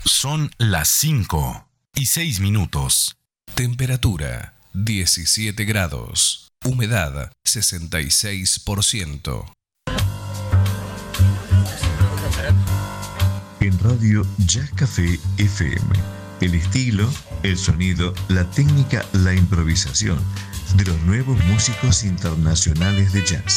Son las 5:06. Temperatura 17 grados. Humedad 66%. En Radio Jazz Café FM. El estilo, el sonido, la técnica, la improvisación de los nuevos músicos internacionales de jazz.